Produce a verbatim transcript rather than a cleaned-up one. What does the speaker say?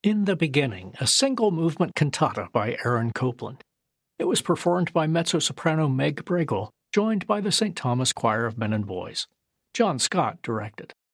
In the Beginning, a single-movement cantata by Aaron Copland. It was performed by mezzo-soprano Meg Bregel, joined by the Saint Thomas Choir of Men and Boys. John Scott directed.